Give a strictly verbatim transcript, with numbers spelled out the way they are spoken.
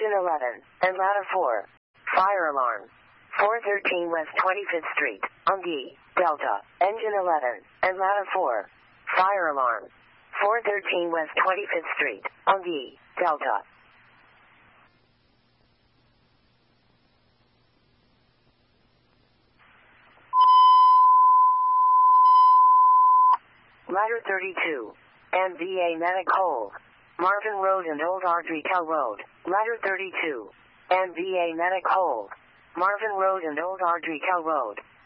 Engine eleven, and ladder four. Fire alarm. four thirteen West twenty-fifth Street, Ungi, Delta. Engine eleven, and ladder four. Fire alarm. four thirteen West twenty-fifth Street, Ungi, Delta. Ladder thirty-two. M V A Medic Hold. Marvin Road and Old Ardrikell Road. Ladder thirty-two. M V A Medic Hold. Marvin Road and Old Ardrikell Road.